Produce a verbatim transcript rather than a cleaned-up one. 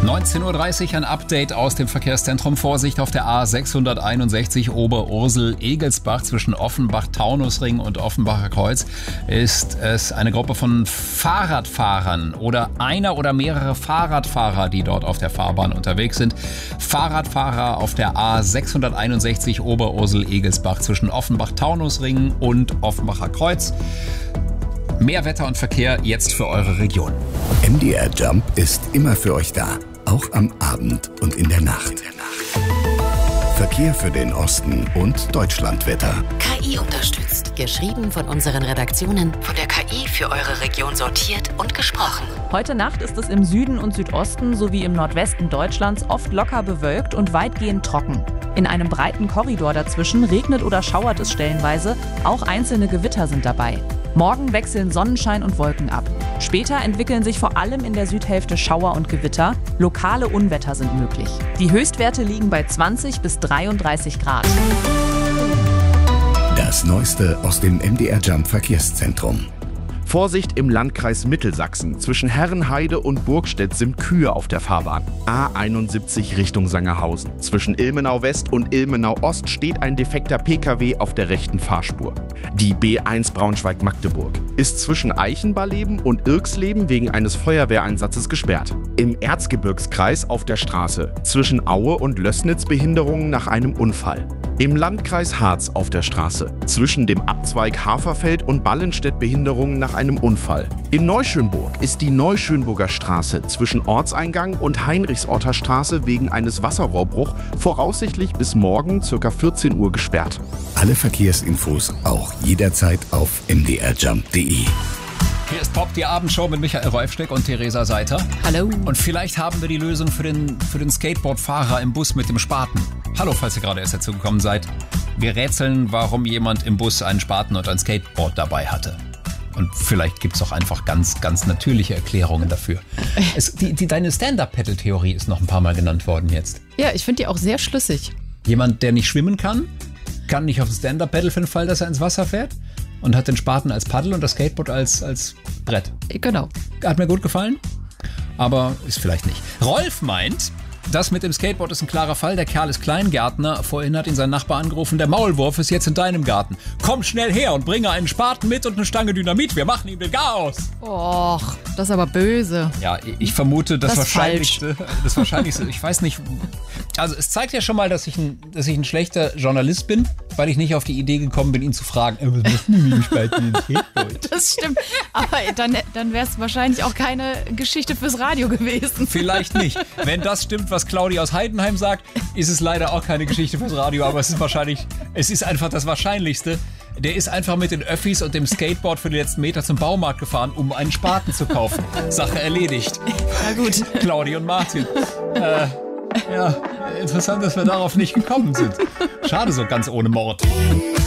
neunzehn Uhr dreißig, ein Update aus dem Verkehrszentrum. Vorsicht auf der A sechshunderteinundsechzig Oberursel-Egelsbach zwischen Offenbach-Taunusring und Offenbacher Kreuz ist es eine Gruppe von Fahrradfahrern oder einer oder mehrere Fahrradfahrer, die dort auf der Fahrbahn unterwegs sind. Fahrradfahrer auf der A sechshunderteinundsechzig Oberursel-Egelsbach zwischen Offenbach-Taunusring und Offenbacher Kreuz. Mehr Wetter und Verkehr jetzt für eure Region. M D R Jump ist immer für euch da, auch am Abend und in der Nacht. Verkehr für den Osten und Deutschlandwetter. K I unterstützt. Geschrieben von unseren Redaktionen, von der K I für eure Region sortiert und gesprochen. Heute Nacht ist es im Süden und Südosten sowie im Nordwesten Deutschlands oft locker bewölkt und weitgehend trocken. In einem breiten Korridor dazwischen regnet oder schauert es stellenweise, auch einzelne Gewitter sind dabei. Morgen wechseln Sonnenschein und Wolken ab. Später entwickeln sich vor allem in der Südhälfte Schauer und Gewitter. Lokale Unwetter sind möglich. Die Höchstwerte liegen bei zwanzig bis dreiunddreißig Grad. Das Neueste aus dem M D R Jump Verkehrszentrum. Vorsicht im Landkreis Mittelsachsen. Zwischen Herrenheide und Burgstedt sind Kühe auf der Fahrbahn. A einundsiebzig Richtung Sangerhausen. Zwischen Ilmenau West und Ilmenau Ost steht ein defekter P K W auf der rechten Fahrspur. Die B eins Braunschweig-Magdeburg ist zwischen Eichenbarleben und Irksleben wegen eines Feuerwehreinsatzes gesperrt. Im Erzgebirgskreis auf der Straße. Zwischen Aue und Lößnitz Behinderungen nach einem Unfall. Im Landkreis Harz auf der Straße. Zwischen dem Abzweig Haferfeld und Ballenstedt Behinderungen nach einem Unfall. In Neuschönburg ist die Neuschönburger Straße zwischen Ortseingang und Heinrichsorter Straße wegen eines Wasserrohrbruchs voraussichtlich bis morgen ca. vierzehn Uhr gesperrt. Alle Verkehrsinfos auch jederzeit auf m d r jump punkt d e. Hier ist Pop, die Abendshow mit Michael Rolfsteck und Theresa Seiter. Hallo. Und vielleicht haben wir die Lösung für den, für den Skateboardfahrer im Bus mit dem Spaten. Hallo, falls ihr gerade erst dazu gekommen seid. Wir rätseln, warum jemand im Bus einen Spaten und ein Skateboard dabei hatte. Und vielleicht gibt es auch einfach ganz, ganz natürliche Erklärungen dafür. Es, die, die, deine Stand-Up-Paddle-Theorie ist noch ein paar Mal genannt worden jetzt. Ja, ich finde die auch sehr schlüssig. Jemand, der nicht schwimmen kann, kann nicht auf das Stand-Up-Paddle für den Fall, dass er ins Wasser fährt und hat den Spaten als Paddel und das Skateboard als, als Brett. Genau. Hat mir gut gefallen, aber ist vielleicht nicht. Rolf meint, das mit dem Skateboard ist ein klarer Fall. Der Kerl ist Kleingärtner. Vorhin hat ihn sein Nachbar angerufen. Der Maulwurf ist jetzt in deinem Garten. Komm schnell her und bringe einen Spaten mit und eine Stange Dynamit. Wir machen ihm den Chaos. Och, das ist aber böse. Ja, ich vermute, das, Das ist Wahrscheinlichste. Das Wahrscheinlichste. Ich weiß nicht. Also, es zeigt ja schon mal, dass ich ein, dass ich ein schlechter Journalist bin, weil ich nicht auf die Idee gekommen bin, ihn zu fragen. Was machen die mit dem Spaten in Skateboard? Das stimmt. Aber dann, dann wäre es wahrscheinlich auch keine Geschichte fürs Radio gewesen. Vielleicht nicht. Wenn das stimmt, was Claudia aus Heidenheim sagt, ist es leider auch keine Geschichte fürs Radio, aber es ist wahrscheinlich, es ist einfach das Wahrscheinlichste. Der ist einfach mit den Öffis und dem Skateboard für die letzten Meter zum Baumarkt gefahren, um einen Spaten zu kaufen. Sache erledigt. Na gut. Claudia und Martin. Äh, ja, interessant, dass wir darauf nicht gekommen sind. Schade, so ganz ohne Mord.